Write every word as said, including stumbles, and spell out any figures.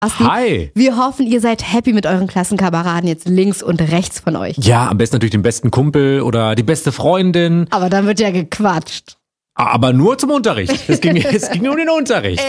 Basti. Hi. Wir hoffen, ihr seid happy mit euren Klassenkameraden jetzt links und rechts von euch. Ja, am besten natürlich den besten Kumpel oder die beste Freundin. Aber dann wird ja gequatscht. Aber nur zum Unterricht. Es ging, es ging nur um den Unterricht.